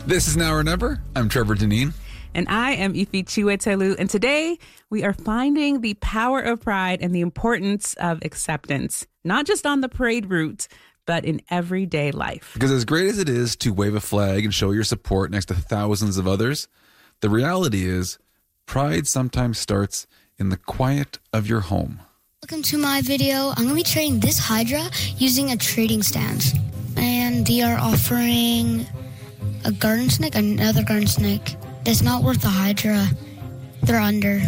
This is Now or Never. I'm Trevor Deneen. And I am Ifi Chiwetelu. And today we are finding the power of pride and the importance of acceptance, not just on the parade route, but in everyday life. Because as great as it is to wave a flag and show your support next to thousands of others, the reality is pride sometimes starts in the quiet of your home. Welcome to my video. I'm going to be trading this Hydra using a trading stance. And they are offering a garden snake, another garden snake. It's not worth the Hydra. They're under.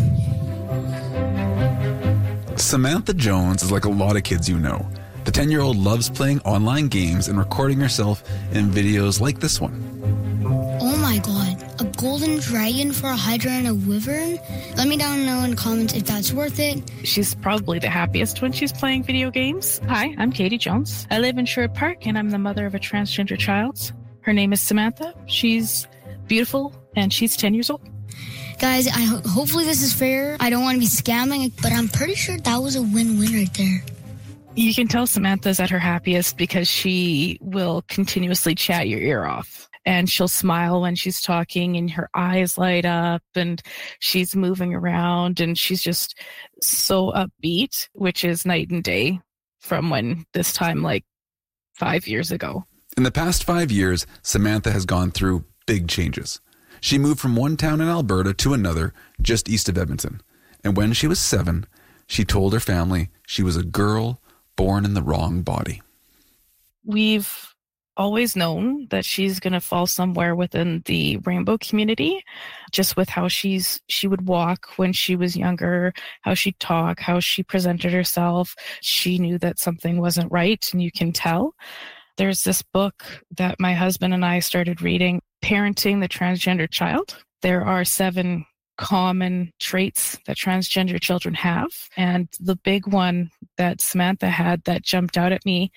Samantha Jones is like a lot of kids you know. The 10-year-old loves playing online games and recording herself in videos like this one. Oh my god, a golden dragon for a Hydra and a wyvern? Let me down know in the comments if that's worth it. She's probably the happiest when she's playing video games. Hi, I'm Katie Jones. I live in Sherwood Park and I'm the mother of a transgender child. Her name is Samantha. She's beautiful and she's 10 years old. Guys, hopefully this is fair. I don't want to be scamming, but I'm pretty sure that was a win-win right there. You can tell Samantha's at her happiest because she will continuously chat your ear off. And she'll smile when she's talking and her eyes light up and she's moving around and she's just so upbeat, which is night and day from when this time like 5 years ago. In the past 5 years, Samantha has gone through big changes. She moved from one town in Alberta to another just east of Edmonton. And when she was 7, she told her family she was a girl born in the wrong body. We've always known that she's going to fall somewhere within the rainbow community, just with how she would walk when she was younger, how she'd talk, how she presented herself. She knew that something wasn't right, and you can tell. There's this book that my husband and I started reading, Parenting the Transgender Child. There are 7 common traits that transgender children have. And the big one that Samantha had that jumped out at me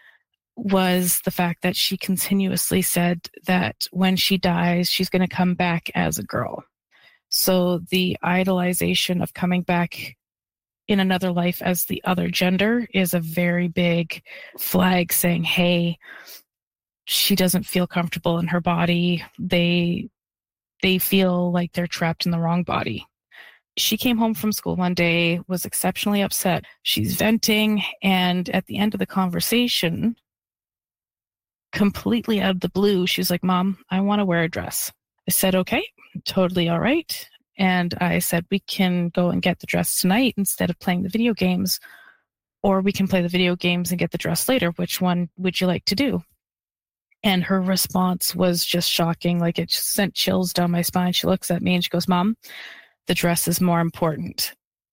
was the fact that she continuously said that when she dies, she's going to come back as a girl. So the idolization of coming back in another life as the other gender is a very big flag saying, hey, she doesn't feel comfortable in her body. They feel like they're trapped in the wrong body. She came home from school one day, was exceptionally upset. She's venting, and at the end of the conversation, completely out of the blue, she's like, Mom, I want to wear a dress. I said, okay, totally all right. And I said, we can go and get the dress tonight instead of playing the video games, or we can play the video games and get the dress later. Which one would you like to do? And her response was just shocking. Like it just sent chills down my spine. She looks at me and she goes, Mom, the dress is more important.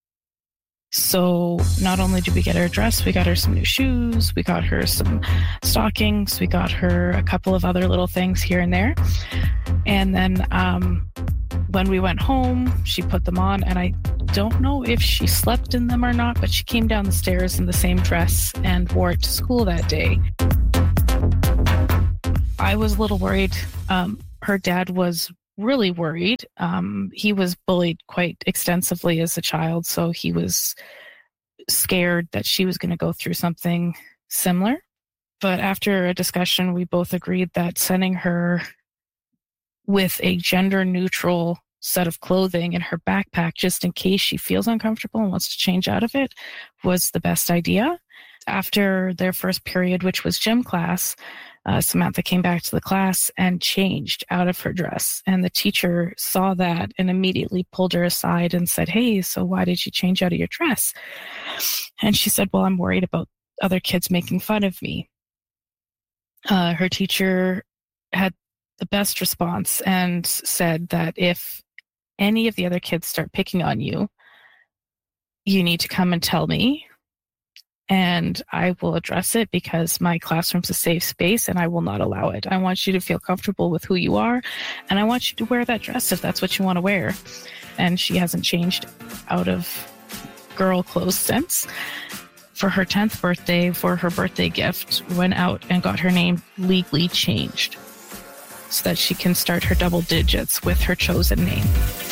So not only did we get her a dress, we got her some new shoes, we got her some stockings, we got her a couple of other little things here and there. And then when we went home, she put them on, and I don't know if she slept in them or not, but she came down the stairs in the same dress and wore it to school that day. I was a little worried. Her dad was really worried. He was bullied quite extensively as a child, so he was scared that she was going to go through something similar. But after a discussion, we both agreed that sending her with a gender-neutral set of clothing in her backpack, just in case she feels uncomfortable and wants to change out of it, was the best idea. After their first period, which was gym class, Samantha came back to the class and changed out of her dress. And the teacher saw that and immediately pulled her aside and said, hey, so why did you change out of your dress? And she said, well, I'm worried about other kids making fun of me. Her teacher had the best response and said that if any of the other kids start picking on you, you need to come and tell me. And I will address it because my classroom's a safe space and I will not allow it. I want you to feel comfortable with who you are, and I want you to wear that dress if that's what you want to wear. And she hasn't changed out of girl clothes since. For her 10th birthday, for her birthday gift, went out and got her name legally changed so that she can start her double digits with her chosen name.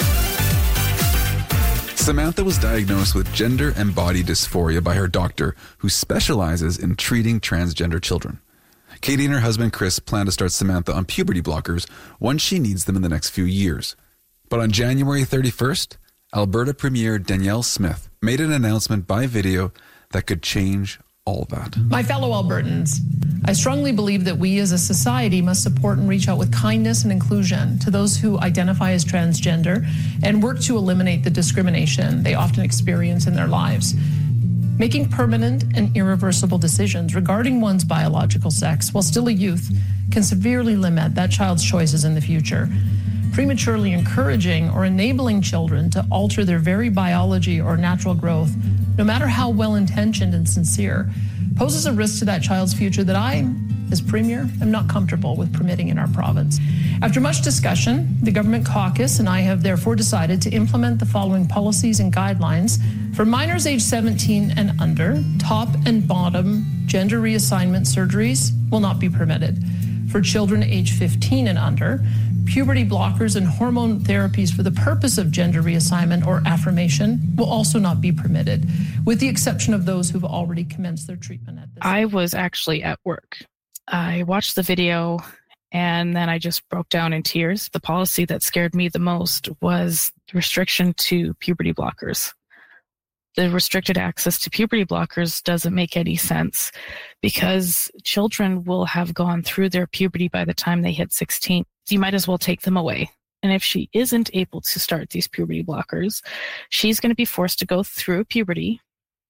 Samantha was diagnosed with gender and body dysphoria by her doctor, who specializes in treating transgender children. Katie and her husband Chris plan to start Samantha on puberty blockers once she needs them in the next few years. But on January 31st, Alberta Premier Danielle Smith made an announcement by video that could change all that. My fellow Albertans, I strongly believe that we as a society must support and reach out with kindness and inclusion to those who identify as transgender and work to eliminate the discrimination they often experience in their lives. Making permanent and irreversible decisions regarding one's biological sex while still a youth can severely limit that child's choices in the future. Prematurely encouraging or enabling children to alter their very biology or natural growth, no matter how well-intentioned and sincere, poses a risk to that child's future that I, as Premier, am not comfortable with permitting in our province. After much discussion, the Government Caucus and I have therefore decided to implement the following policies and guidelines. For minors age 17 and under, top and bottom gender reassignment surgeries will not be permitted. For children age 15 and under, puberty blockers and hormone therapies for the purpose of gender reassignment or affirmation will also not be permitted, with the exception of those who've already commenced their treatment at this I was actually at work. I watched the video and then I just broke down in tears. The policy that scared me the most was restriction to puberty blockers. The restricted access to puberty blockers doesn't make any sense because children will have gone through their puberty by the time they hit 16. You might as well take them away. And if she isn't able to start these puberty blockers, she's going to be forced to go through puberty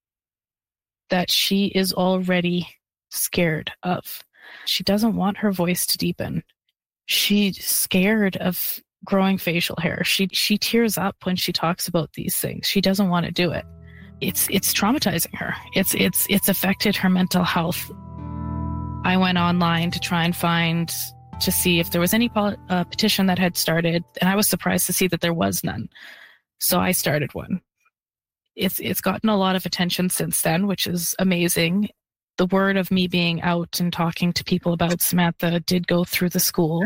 that she is already scared of. She doesn't want her voice to deepen. She's scared of growing facial hair. She tears up when she talks about these things. She doesn't want to do it. It's traumatizing her. It's affected her mental health. I went online to try and to see if there was any petition that had started, and I was surprised to see that there was none. So I started one. It's gotten a lot of attention since then, which is amazing. The word of me being out and talking to people about Samantha did go through the school,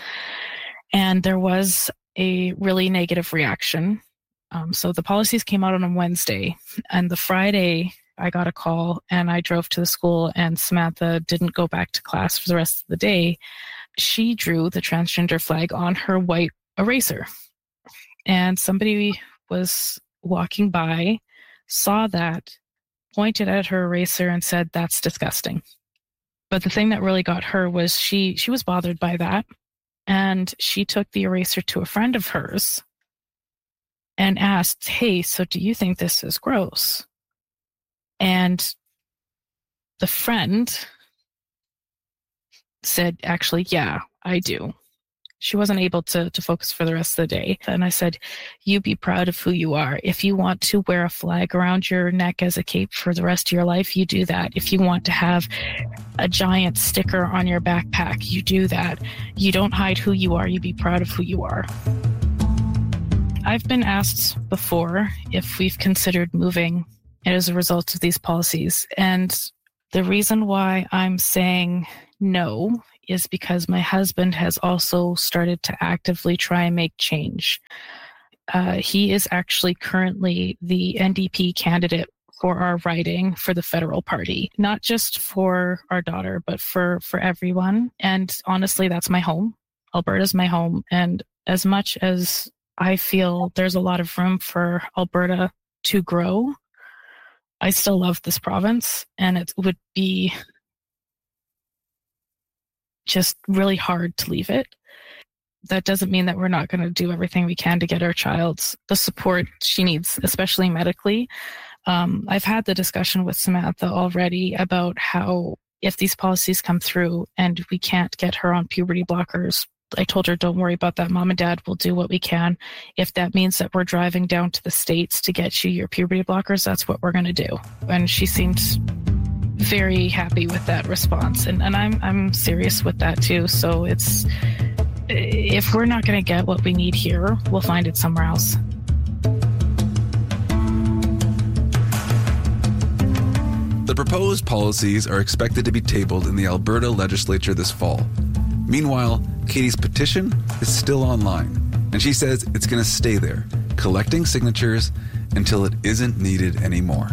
and there was a really negative reaction. So the policies came out on a Wednesday, and the Friday I got a call and I drove to the school, and Samantha didn't go back to class for the rest of the day. She drew the transgender flag on her white eraser, and somebody was walking by, saw that, pointed at her eraser and said, "That's disgusting." But the thing that really got her was she was bothered by that, and she took the eraser to a friend of hers and asked, "Hey, so do you think this is gross?" And the friend said, "Actually, yeah, I do." She wasn't able to focus for the rest of the day. And I said, "You be proud of who you are. If you want to wear a flag around your neck as a cape for the rest of your life, you do that. If you want to have a giant sticker on your backpack, you do that. You don't hide who you are. You be proud of who you are." I've been asked before if we've considered moving as a result of these policies. And the reason why I'm saying no is because my husband has also started to actively try and make change. He is actually currently the NDP candidate for our riding for the federal party, not just for our daughter, but for everyone. And honestly, that's my home. Alberta's my home. And as much as I feel there's a lot of room for Alberta to grow, I still love this province, and it would be just really hard to leave it. That doesn't mean that we're not going to do everything we can to get our child the support she needs, especially medically. I've had the discussion with Samantha already about how if these policies come through and we can't get her on puberty blockers, I told her, "Don't worry about that. Mom and Dad will do what we can. If that means that we're driving down to the States to get you your puberty blockers, that's what we're going to do." And she seemed very happy with that response. And I'm serious with that too. So if we're not going to get what we need here, we'll find it somewhere else. The proposed policies are expected to be tabled in the Alberta legislature this fall. Meanwhile, Katie's petition is still online, and she says it's going to stay there, collecting signatures until it isn't needed anymore.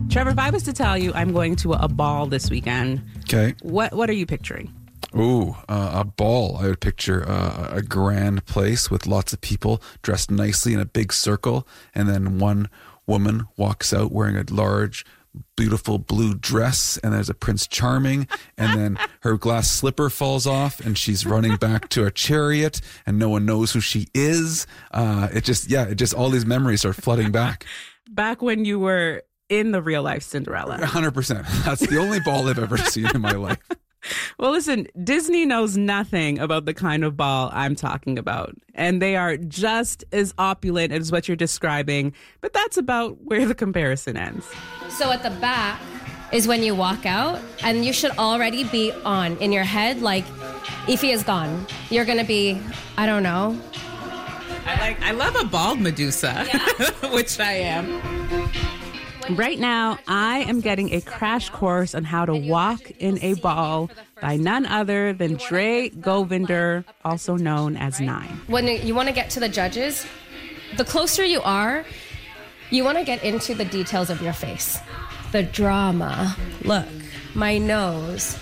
Trevor, if I was to tell you I'm going to a ball this weekend, Okay. what are you picturing? Ooh, a ball. I would picture a grand place with lots of people dressed nicely in a big circle. And then one woman walks out wearing a large, beautiful blue dress. And there's a Prince Charming. And then her glass slipper falls off and she's running back to a chariot and no one knows who she is. It just all these memories are flooding back. Back when you were in the real life Cinderella. 100%. That's the only ball I've ever seen in my life. Well, listen, Disney knows nothing about the kind of ball I'm talking about. And they are just as opulent as what you're describing. But that's about where the comparison ends. So at the back is when you walk out, and you should already be on in your head, like, Ify is gone. You're going to be, I don't know. I love a bald Medusa, which I am. Right now, I am getting a crash course on how to walk in a ball by none other than Dre Govinder, also known as Nine. When you want to get to the judges, the closer you are, you want to get into the details of your face. The drama. Look, my nose.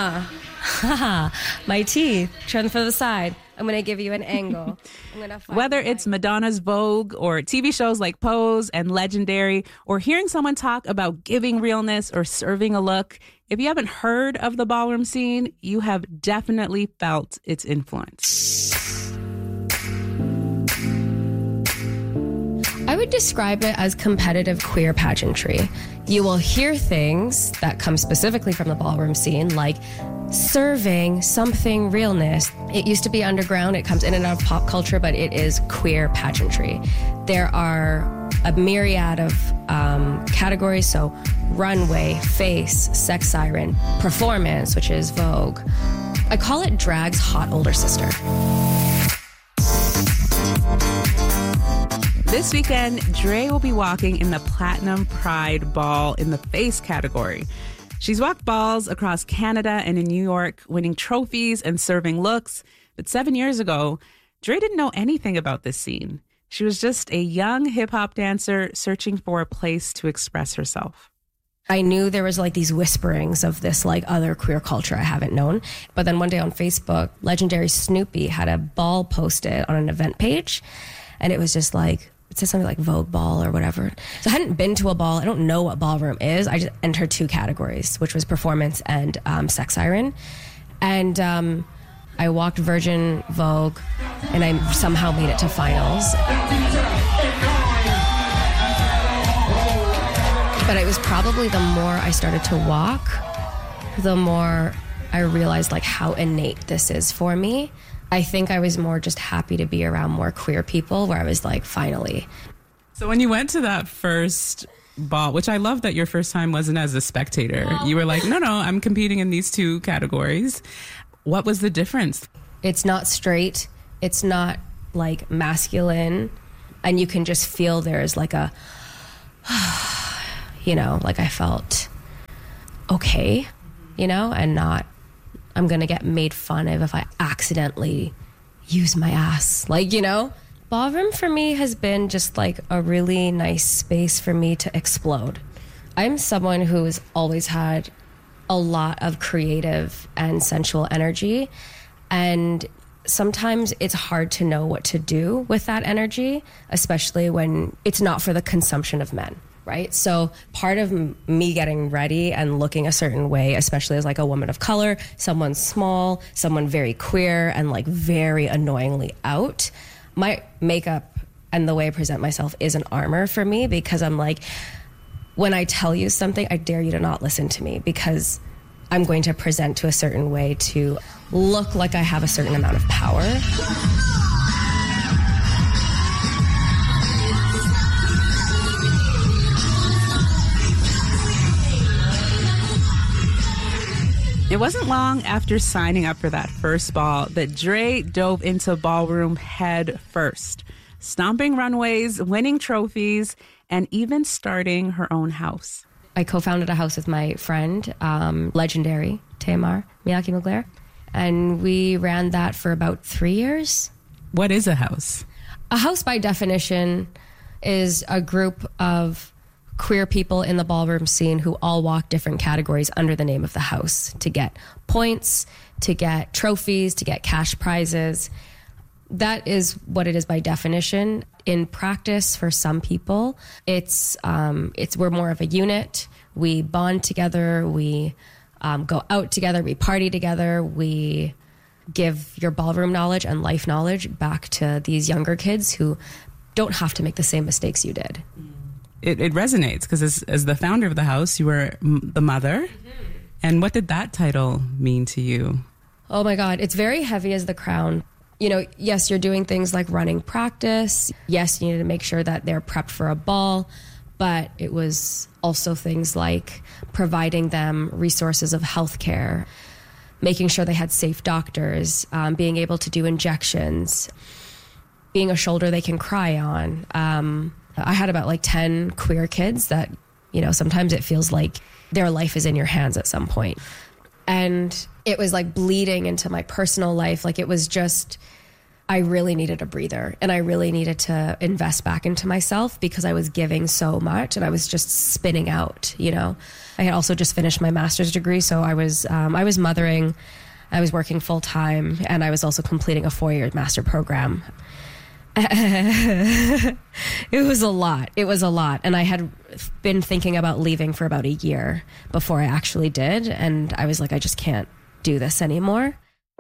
My teeth. Turn for the side. I'm going to give you an angle. Whether it's Madonna's Vogue or TV shows like Pose and Legendary, or hearing someone talk about giving realness or serving a look, if you haven't heard of the ballroom scene, you have definitely felt its influence. I would describe it as competitive queer pageantry. You will hear things that come specifically from the ballroom scene, like serving something realness. It used to be underground. It comes in and out of pop culture, but it is queer pageantry. There are a myriad of categories. So runway, face, sex siren, performance, which is Vogue. I call it drag's hot older sister. This weekend, Dre will be walking in the Platinum Pride Ball in the face category. She's walked balls across Canada and in New York, winning trophies and serving looks. But 7 years ago, Dre didn't know anything about this scene. She was just a young hip-hop dancer searching for a place to express herself. I knew there was like these whisperings of this like other queer culture I haven't known. But then one day on Facebook, Legendary Snoopy had a ball posted on an event page. And it was just like, it said something like Vogue Ball or whatever. So I hadn't been to a ball. I don't know what ballroom is. I just entered 2 categories, which was performance and sex siren. And I walked Virgin Vogue, and I somehow made it to finals. But it was probably the more I started to walk, the more I realized like how innate this is for me. I think I was more just happy to be around more queer people, where I was like, finally. So when you went to that first ball, which I love that your first time wasn't as a spectator, you were like, no, I'm competing in these 2 categories. What was the difference? It's not straight. It's not like masculine. And you can just feel there's like a, like I felt okay, and not, I'm going to get made fun of if I accidentally use my ass. Ballroom for me has been just like a really nice space for me to explode. I'm someone who has always had a lot of creative and sensual energy. And sometimes it's hard to know what to do with that energy, especially when it's not for the consumption of men. Right? So part of me getting ready and looking a certain way, especially as like a woman of color, someone small, someone very queer and like very annoyingly out, my makeup and the way I present myself is an armor for me, because I'm like, when I tell you something, I dare you to not listen to me, because I'm going to present to a certain way to look like I have a certain amount of power. It wasn't long after signing up for that first ball that Dre dove into ballroom head first, stomping runways, winning trophies, and even starting her own house. I co-founded a house with my friend, Legendary, Tamar Miyake Mugler, and we ran that for about 3 years. What is a house? A house, by definition, is a group of queer people in the ballroom scene who all walk different categories under the name of the house to get points, to get trophies, to get cash prizes. That is what it is by definition. In practice, for some people, it's we're more of a unit. We bond together. We go out together. We party together. We give your ballroom knowledge and life knowledge back to these younger kids who don't have to make the same mistakes you did. It resonates because as the founder of the house, you were the mother. Mm-hmm. And what did that title mean to you? Oh my God, it's very heavy as the crown. You know, yes, you're doing things like running practice. Yes, you need to make sure that they're prepped for a ball. But it was also things like providing them resources of healthcare, making sure they had safe doctors, being able to do injections, being a shoulder they can cry on. I had about like 10 queer kids that, you know, sometimes it feels like their life is in your hands at some point. And it was like bleeding into my personal life. Like it was just, I really needed a breather and I really needed to invest back into myself because I was giving so much and I was just spinning out, you know. I had also just finished my master's degree. So I was mothering, I was working full time, and I was also completing a 4-year master program. It was a lot. And I had been thinking about leaving for about a year before I actually did. And I was like, I just can't do this anymore.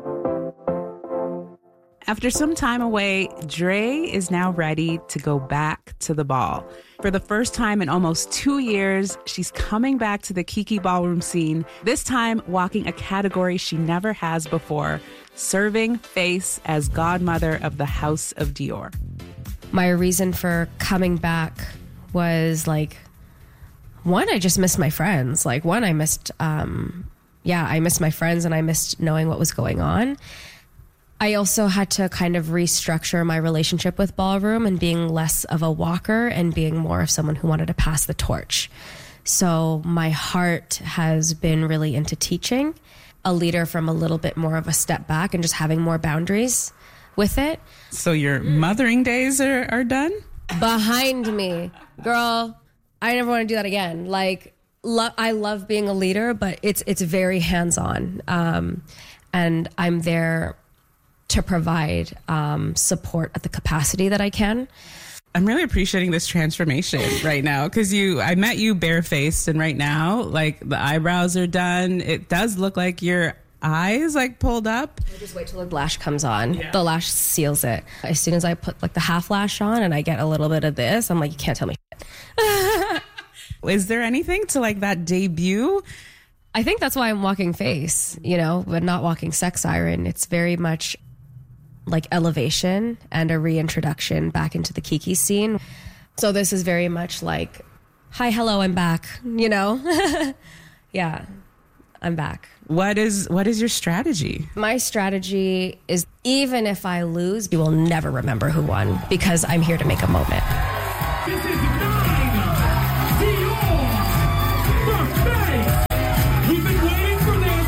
After some time away, Dre is now ready to go back to the ball. For the first time in almost 2 years, she's coming back to the Kiki ballroom scene, this time walking a category she never has before, serving face as godmother of the House of Dior. My reason for coming back was like, one, I just missed my friends. Like, one, I missed my friends and I missed knowing what was going on. I also had to kind of restructure my relationship with ballroom and being less of a walker and being more of someone who wanted to pass the torch. So my heart has been really into teaching, a leader from a little bit more of a step back and just having more boundaries with it. So your mothering days are done? Behind me. Girl, I never want to do that again. Like, I love being a leader, but it's very hands-on. And I'm there to provide support at the capacity that I can. I'm really appreciating this transformation right now because I met you barefaced, and right now, like, the eyebrows are done. It does look like your eyes like pulled up. I just wait till the lash comes on. Yeah. The lash seals it. As soon as I put like the half lash on and I get a little bit of this, I'm like, you can't tell me shit. Is there anything to like that debut? I think that's why I'm walking face, you know, but not walking sex siren. It's very much like elevation and a reintroduction back into the Kiki scene. So this is very much like, hi, hello, I'm back, you know? Yeah, I'm back. What is your strategy? My strategy is, even if I lose, you will never remember who won because I'm here to make a moment. This is Dior Buffet. We've been waiting for this.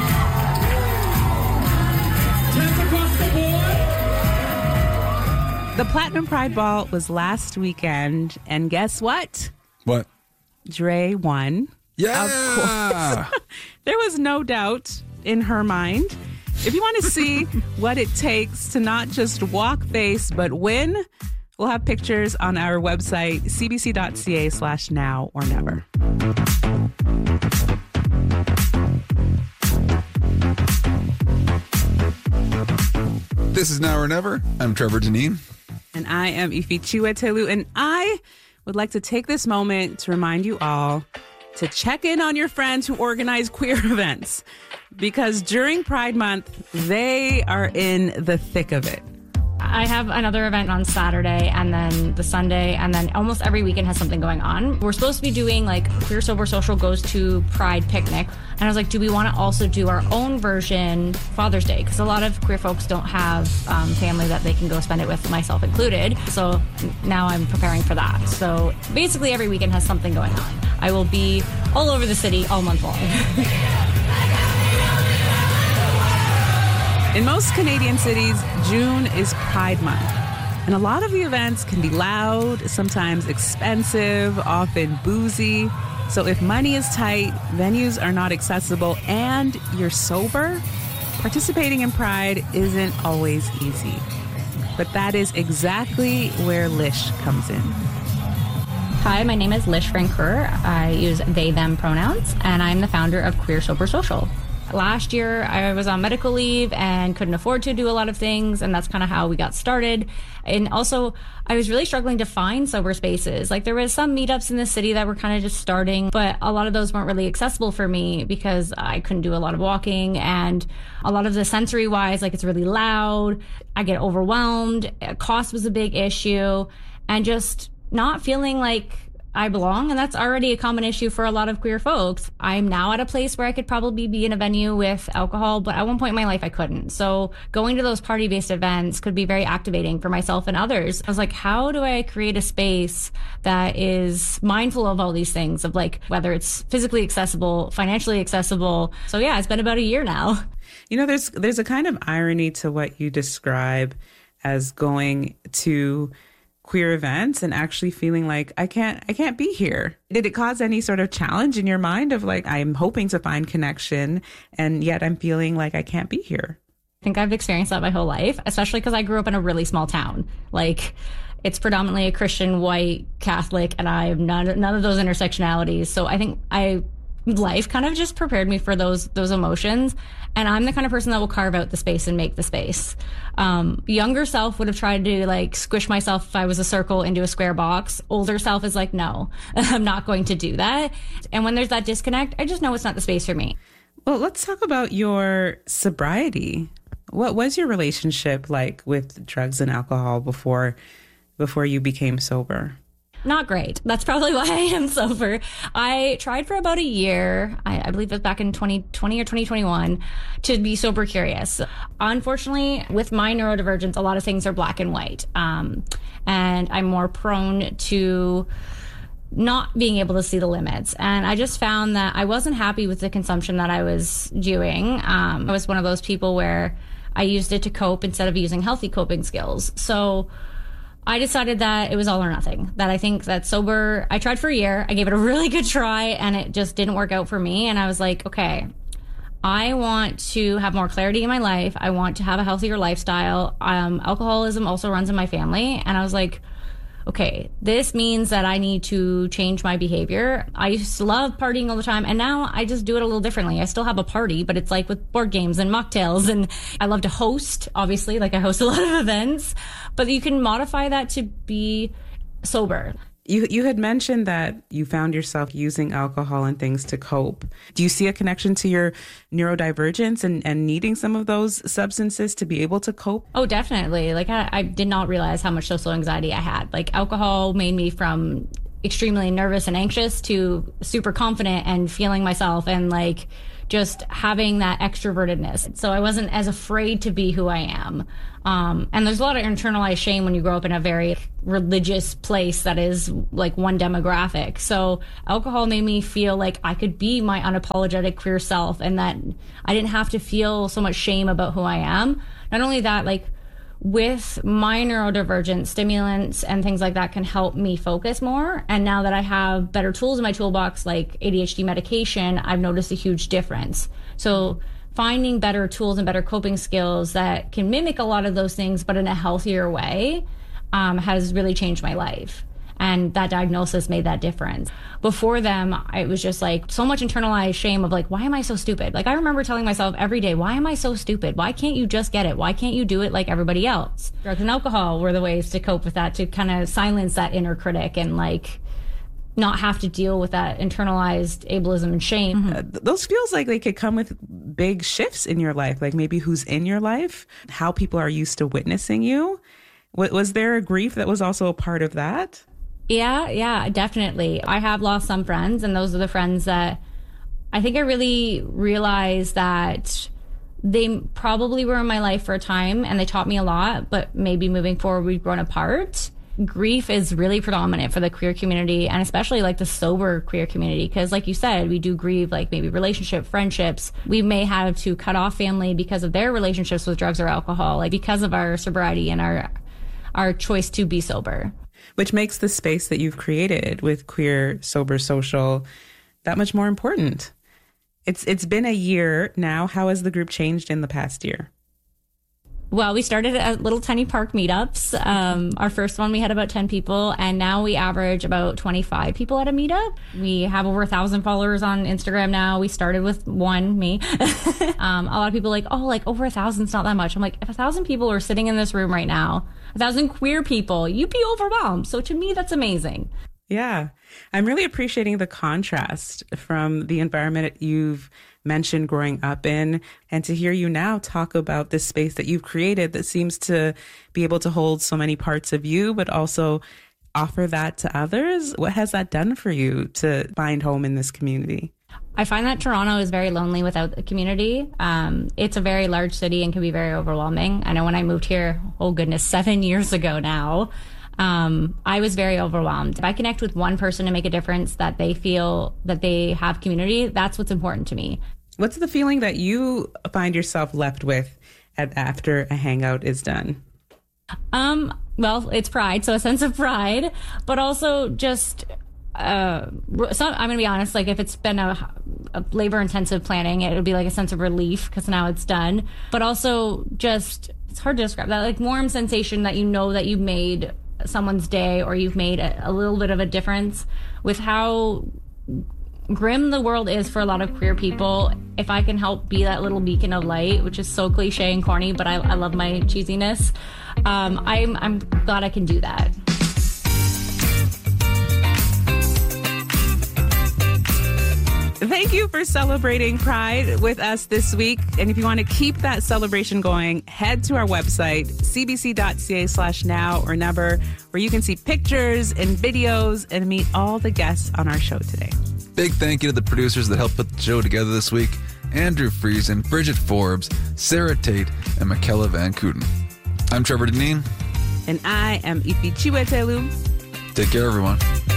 10 across the board. The Platinum Pride Ball was last weekend, and guess what? What? Dre won. Yeah. Of course. There was no doubt in her mind. If you want to see what it takes to not just walk face, but win, we'll have pictures on our website, cbc.ca/now or never. This is Now or Never. I'm Trevor Deneen. And I am Ifichiwa Telu. And I would like to take this moment to remind you all to check in on your friends who organize queer events, because during Pride Month, they are in the thick of it. I have another event on Saturday and then the Sunday, and then almost every weekend has something going on. We're supposed to be doing like Queer Sober Social goes to Pride Picnic. And I was like, do we want to also do our own version Father's Day? Because a lot of queer folks don't have family that they can go spend it with, myself included. So now I'm preparing for that. So basically every weekend has something going on. I will be all over the city all month long. In most Canadian cities, June is Pride Month. And a lot of the events can be loud, sometimes expensive, often boozy. So if money is tight, venues are not accessible, and you're sober, participating in Pride isn't always easy. But that is exactly where Lish comes in. Hi, my name is Lish Francoeur. I use they, them pronouns, and I'm the founder of Queer Sober Social. Last year, I was on medical leave and couldn't afford to do a lot of things, and that's kind of how we got started. And also, I was really struggling to find sober spaces. Like, there was some meetups in the city that were kind of just starting, but a lot of those weren't really accessible for me because I couldn't do a lot of walking, and a lot of the sensory-wise, like, it's really loud. I get overwhelmed. Cost was a big issue, and just not feeling like I belong, and that's already a common issue for a lot of queer folks. I'm now at a place where I could probably be in a venue with alcohol, but at one point in my life I couldn't. So going to those party-based events could be very activating for myself and others. I was like, how do I create a space that is mindful of all these things, of like whether it's physically accessible, financially accessible. So yeah, it's been about a year now. You know, there's a kind of irony to what you describe as going to queer events and actually feeling like I can't be here. Did it cause any sort of challenge in your mind of like, I'm hoping to find connection and yet I'm feeling like I can't be here? I think I've experienced that my whole life, especially because I grew up in a really small town. Like, it's predominantly a Christian, white, Catholic, and I have none of those intersectionalities. So I think life kind of just prepared me for those emotions. And I'm the kind of person that will carve out the space and make the space. Younger self would have tried to like squish myself if I was a circle into a square box. Older self is like, no, I'm not going to do that. And when there's that disconnect, I just know it's not the space for me. Well, let's talk about your sobriety. What was your relationship like with drugs and alcohol before you became sober? Not great. That's probably why I am sober. I tried for about a year, I believe it was back in 2020 or 2021, to be sober curious. Unfortunately, with my neurodivergence, a lot of things are black and white. And I'm more prone to not being able to see the limits. And I just found that I wasn't happy with the consumption that I was doing. I was one of those people where I used it to cope instead of using healthy coping skills. So I decided that it was all or nothing, that I think that sober, I tried for a year, I gave it a really good try, and it just didn't work out for me. And I was like, okay, I want to have more clarity in my life. I want to have a healthier lifestyle. Alcoholism also runs in my family. And I was like, okay, this means that I need to change my behavior. I used to love partying all the time, and now I just do it a little differently. I still have a party, but it's like with board games and mocktails, and I love to host, obviously, like I host a lot of events, but you can modify that to be sober. You had mentioned that you found yourself using alcohol and things to cope. Do you see a connection to your neurodivergence and needing some of those substances to be able to cope? Oh, definitely. Like I did not realize how much social anxiety I had. Like alcohol made me from extremely nervous and anxious to super confident and feeling myself and like just having that extrovertedness. So I wasn't as afraid to be who I am. And there's a lot of internalized shame when you grow up in a very religious place that is like one demographic. So alcohol made me feel like I could be my unapologetic queer self and that I didn't have to feel so much shame about who I am. Not only that, like with my neurodivergent, stimulants and things like that can help me focus more. And now that I have better tools in my toolbox, like ADHD medication, I've noticed a huge difference. So finding better tools and better coping skills that can mimic a lot of those things, but in a healthier way, has really changed my life. And that diagnosis made that difference. Before them, it was just like so much internalized shame of like, why am I so stupid? Like I remember telling myself every day, why am I so stupid? Why can't you just get it? Why can't you do it like everybody else? Drugs and alcohol were the ways to cope with that, to kind of silence that inner critic and like not have to deal with that internalized ableism and shame. Those feels like they could come with big shifts in your life, like maybe who's in your life, how people are used to witnessing you. Was there a grief that was also a part of that? Yeah, definitely. I have lost some friends, and those are the friends that I think I really realized that they probably were in my life for a time and they taught me a lot, but maybe moving forward, we've grown apart. Grief is really predominant for the queer community and especially like the sober queer community. Because like you said, we do grieve like maybe relationship, friendships. We may have to cut off family because of their relationships with drugs or alcohol, like because of our sobriety and our our choice to be sober. Which makes the space that you've created with Queer Sober Social that much more important. It's been a year now. How has the group changed in the past year? Well, we started at little tiny park meetups. Our first one, we had about 10 people, and now we average about 25 people at a meetup. We have over 1,000 followers on Instagram now. We started with me. A lot of people are like, oh, like over 1,000 is not that much. I'm like, if 1,000 people are sitting in this room right now, 1,000 queer people, you'd be overwhelmed. So to me, that's amazing. Yeah. I'm really appreciating the contrast from the environment you've mentioned growing up in, and to hear you now talk about this space that you've created that seems to be able to hold so many parts of you, but also offer that to others. What has that done for you to find home in this community? I find that Toronto is very lonely without the community. It's a very large city and can be very overwhelming. I know when I moved here, 7 years ago now, I was very overwhelmed. If I connect with one person to make a difference, that they feel that they have community, that's what's important to me. What's the feeling that you find yourself left with after a hangout is done? Well, it's pride, so a sense of pride, but also just, I'm going to be honest, like if it's been a labor-intensive planning, it would be like a sense of relief because now it's done. But also just, it's hard to describe that, like warm sensation that you know that you've made someone's day, or you've made a little bit of a difference with how grim the world is for a lot of queer people. If I can help be that little beacon of light, which is so cliche and corny, but I love my cheesiness, I'm glad I can do that. Thank you for celebrating Pride with us this week. And if you want to keep that celebration going, head to our website, cbc.ca/now or never, where you can see pictures and videos and meet all the guests on our show today. Big thank you to the producers that helped put the show together this week: Andrew Friesen, Bridget Forbes, Sarah Tate, and Michaela Van Kooten. I'm Trevor Deneen. And I am Ifi Chiwetelu. Take care, everyone.